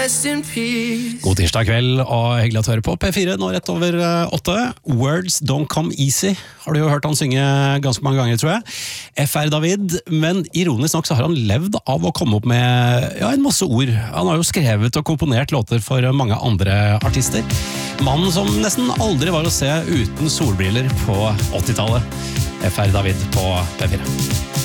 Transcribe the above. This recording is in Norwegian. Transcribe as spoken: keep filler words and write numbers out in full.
rest in peace. God tirsdag kveld, og hyggelig at du hører på P fire, nå rett over åtte. Words don't come easy, har du jo hørt han synge ganske mange ganger, tror jeg. F R David, men ironisk nok så har han levd av å komme opp med ja, en masse ord. Han har jo skrevet og komponert låter for mange andre artister. Mannen som nesten aldri var å se uten solbriller på åttitallet. F R David på P fire.